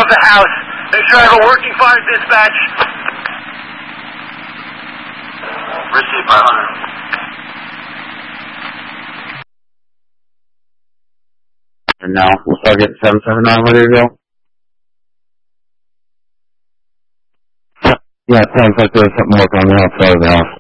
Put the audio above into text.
of the house. Make sure I have a working fire dispatch. Receive 500. And now we'll start getting 779 ready to go. Yeah, it sounds like there's something working on the outside of the house.